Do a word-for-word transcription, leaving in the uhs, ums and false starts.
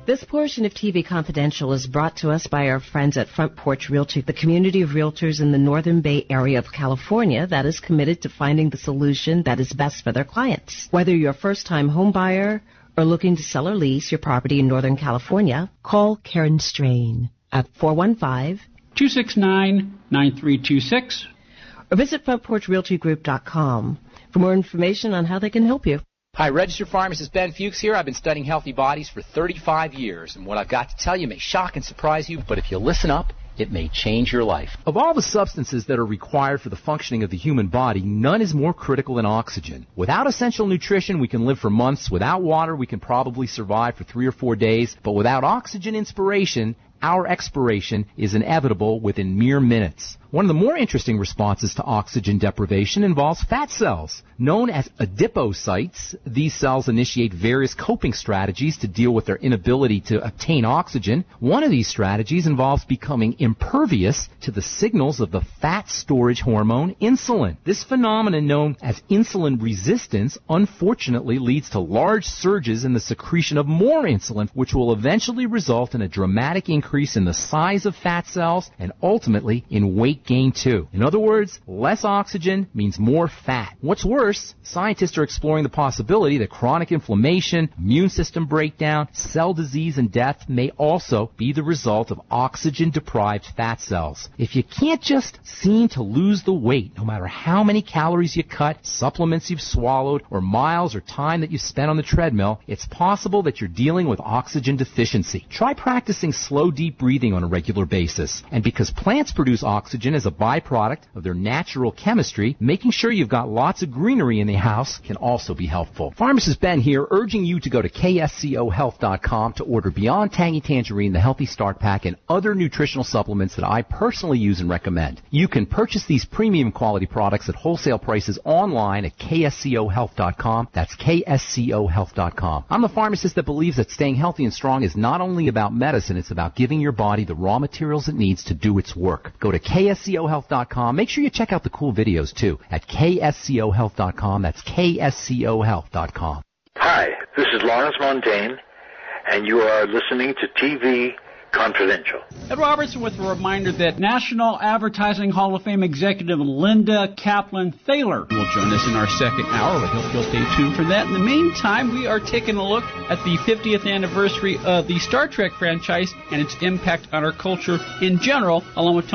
This portion of T V Confidential is brought to us by our friends at Front Porch Realty, the community of realtors in the Northern Bay area of California that is committed to finding the solution that is best for their clients. Whether you're a first-time home buyer or looking to sell or lease your property in Northern California, call Karen Strain at four one five, two six nine, nine three two six or visit front porch realty group dot com for more information on how they can help you. Hi, registered pharmacist Ben Fuchs here. I've been studying healthy bodies for thirty-five years, and what I've got to tell you may shock and surprise you, but if you listen up, it may change your life. Of all the substances that are required for the functioning of the human body, none is more critical than oxygen. Without essential nutrition, we can live for months. Without water, we can probably survive for three or four days. But without oxygen inspiration, our expiration is inevitable within mere minutes. One of the more interesting responses to oxygen deprivation involves fat cells. Known as adipocytes, these cells initiate various coping strategies to deal with their inability to obtain oxygen. One of these strategies involves becoming impervious to the signals of the fat storage hormone insulin. This phenomenon, known as insulin resistance, unfortunately leads to large surges in the secretion of more insulin, which will eventually result in a dramatic increase in the size of fat cells and ultimately in weight gain too. In other words, less oxygen means more fat. What's worse, scientists are exploring the possibility that chronic inflammation, immune system breakdown, cell disease, and death may also be the result of oxygen-deprived fat cells. If you can't just seem to lose the weight, no matter how many calories you cut, supplements you've swallowed, or miles or time that you spent on the treadmill, it's possible that you're dealing with oxygen deficiency. Try practicing slow, deep breathing on a regular basis. And because plants produce oxygen as a byproduct of their natural chemistry, making sure you've got lots of greenery in the house can also be helpful. Pharmacist Ben here, urging you to go to K S C O health dot com to order Beyond Tangy Tangerine, the Healthy Start Pack, and other nutritional supplements that I personally use and recommend. You can purchase these premium quality products at wholesale prices online at K S C O health dot com. That's K S C O health dot com. I'm the pharmacist that believes that staying healthy and strong is not only about medicine, it's about giving your body the raw materials it needs to do its work. Go to K S C O health dot com. Make sure you check out the cool videos too at K S C O health dot com. That's K S C O health dot com. Hi, this is Lawrence Montaigne, and you are listening to T V Confidential. Ed Robertson with a reminder that National Advertising Hall of Fame executive Linda Kaplan-Thaler will join us in our second hour. We hope you'll stay tuned for that. In the meantime, we are taking a look at the fiftieth anniversary of the Star Trek franchise and its impact on our culture in general, along with Tony